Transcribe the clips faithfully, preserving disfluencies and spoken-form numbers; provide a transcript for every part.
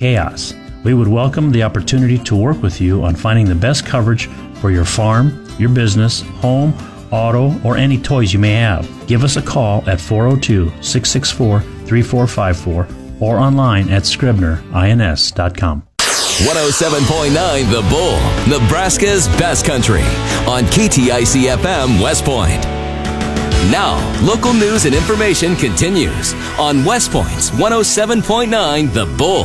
chaos. We would welcome the opportunity to work with you on finding the best coverage for your farm, your business, home, auto, or any toys you may have. Give us a call at four oh two, six six four, three four five four or online at scribner ins dot com. one oh seven point nine The Bull, Nebraska's best country, on K T I C F M West Point. Now, local news and information continues on West Point's one oh seven point nine The Bull.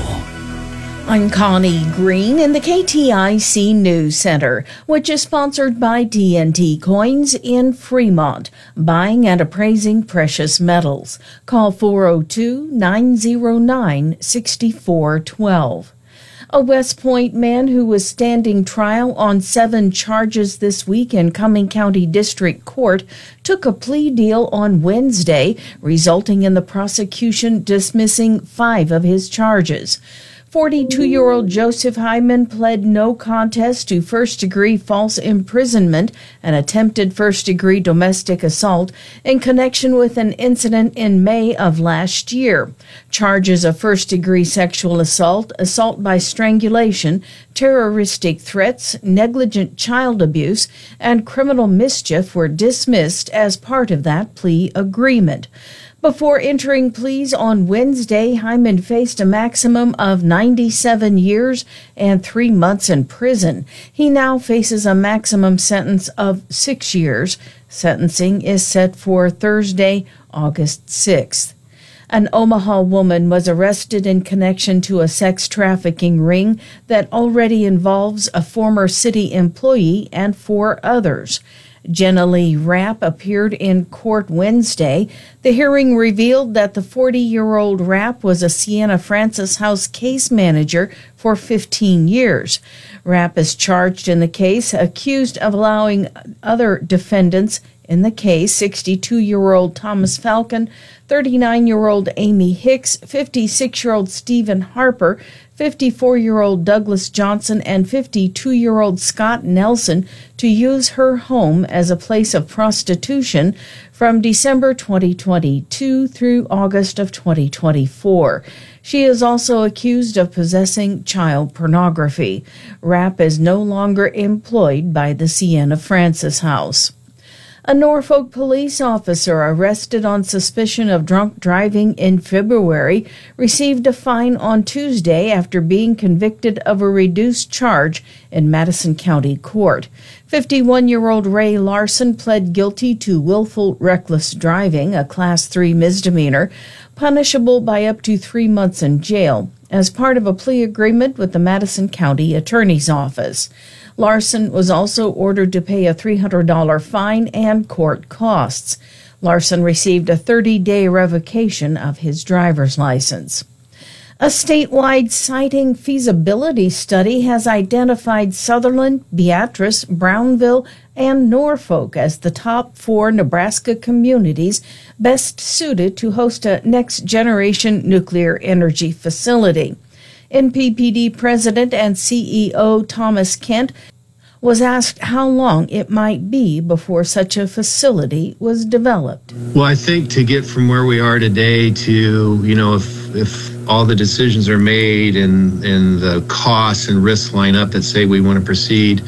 I'm Connie Green in the K T I C News Center, which is sponsored by T N T Coins in Fremont, buying and appraising precious metals. Call four oh two, nine oh nine, six four one two. A West Point man who was standing trial on seven charges this week in Cumming County District Court took a plea deal on Wednesday, resulting in the prosecution dismissing five of his charges. forty-two-year-old Joseph Hyman pled no contest to first-degree false imprisonment and attempted first-degree domestic assault in connection with an incident in May of last year. Charges of first-degree sexual assault, assault by strangulation, terroristic threats, negligent child abuse, and criminal mischief were dismissed as part of that plea agreement. Before entering pleas on Wednesday, Hyman faced a maximum of ninety-seven years and three months in prison. He now faces a maximum sentence of six years. Sentencing is set for Thursday, August sixth. An Omaha woman was arrested in connection to a sex trafficking ring that already involves a former city employee and four others. Jenna Lee Rapp appeared in court Wednesday. The hearing revealed that the forty-year-old Rapp was a Sienna Francis House case manager for fifteen years. Rapp is charged in the case, accused of allowing other defendants in the case, sixty-two-year-old Thomas Falcon, thirty-nine-year-old Amy Hicks, fifty-six-year-old Stephen Harper, fifty-four-year-old Douglas Johnson, and fifty-two-year-old Scott Nelson to use her home as a place of prostitution from December twenty twenty-two through August of twenty twenty-four. She is also accused of possessing child pornography. Rapp is no longer employed by the Sienna Francis House. A Norfolk police officer arrested on suspicion of drunk driving in February received a fine on Tuesday after being convicted of a reduced charge in Madison County Court. fifty-one-year-old Ray Larson pled guilty to willful reckless driving, a Class three misdemeanor, punishable by up to three months in jail, as part of a plea agreement with the Madison County Attorney's Office. Larson was also ordered to pay a three hundred dollars fine and court costs. Larson received a thirty-day revocation of his driver's license. A statewide siting feasibility study has identified Sutherland, Beatrice, Brownville, and Norfolk as the top four Nebraska communities best suited to host a next-generation nuclear energy facility. N P P D President and C E O Thomas Kent was asked how long it might be before such a facility was developed. Well, I think to get from where we are today to, you know, if if all the decisions are made and, and the costs and risks line up that say we want to proceed,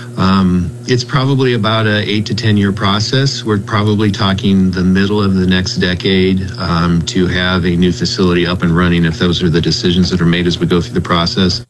um, it's probably about a eight to ten year process. We're probably talking the middle of the next decade um, to have a new facility up and running if those are the decisions that are made as we go through the process.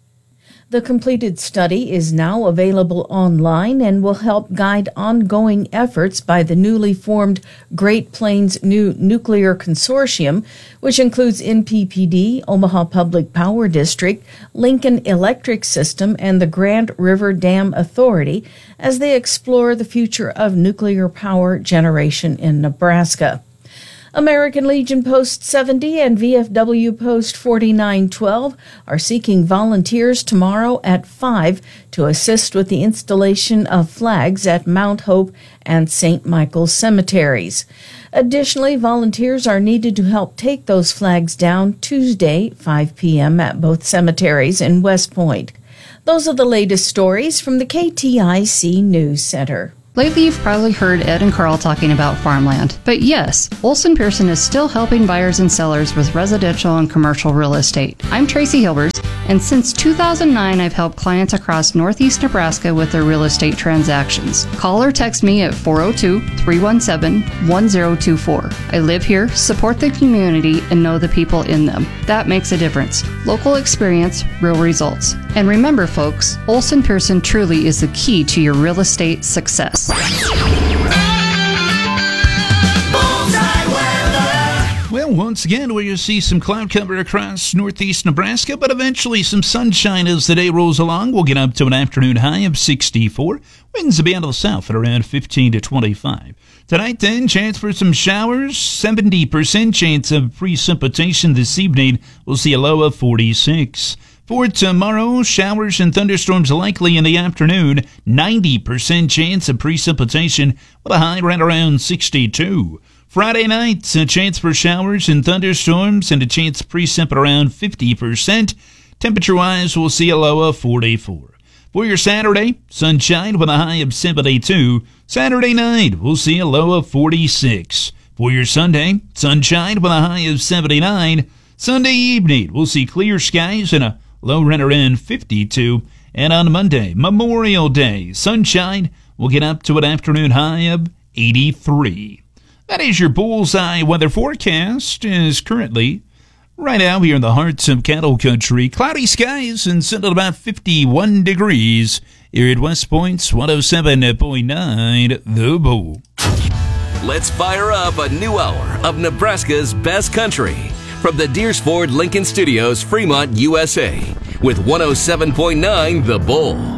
The completed study is now available online and will help guide ongoing efforts by the newly formed Great Plains New Nuclear Consortium, which includes N P P D, Omaha Public Power District, Lincoln Electric System, and the Grand River Dam Authority, as they explore the future of nuclear power generation in Nebraska. American Legion Post seventy and V F W Post forty-nine twelve are seeking volunteers tomorrow at five to assist with the installation of flags at Mount Hope and Saint Michael's cemeteries. Additionally, volunteers are needed to help take those flags down Tuesday, five p.m. at both cemeteries in West Point. Those are the latest stories from the K T I C News Center. Lately, you've probably heard Ed and Carl talking about farmland. But yes, Olson Pearson is still helping buyers and sellers with residential and commercial real estate. I'm Tracy Hilbers, and since two thousand nine, I've helped clients across Northeast Nebraska with their real estate transactions. Call or text me at four oh two, three one seven, one oh two four. I live here, support the community, and know the people in them. That makes a difference. Local experience, real results. And remember, folks, Olson Pearson truly is the key to your real estate success. Well, once again, we'll see some cloud cover across northeast Nebraska, but eventually some sunshine as the day rolls along. We'll get up to an afternoon high of sixty-four. Winds will be out of the south at around fifteen to twenty-five. Tonight, then, chance for some showers, seventy percent chance of precipitation this evening. We'll see a low of forty-six. For tomorrow, showers and thunderstorms likely in the afternoon, ninety percent chance of precipitation with a high right around sixty-two. Friday night, a chance for showers and thunderstorms and a chance of precip at around fifty percent. Temperature-wise, we'll see a low of forty-four. For your Saturday, sunshine with a high of seventy-two. Saturday night, we'll see a low of forty-six. For your Sunday, sunshine with a high of seventy-nine. Sunday evening, we'll see clear skies and a low right around fifty-two. And on Monday, Memorial Day, sunshine, we'll get up to an afternoon high of eighty-three. That is your bullseye weather forecast. Is currently right out here in the heart of cattle country. Cloudy skies and sitting at about fifty-one degrees here at West Point's one oh seven point nine The Bull. Let's fire up a new hour of Nebraska's best country from the Deers Ford Lincoln Studios, Fremont, U S A, with one oh seven point nine The Bull.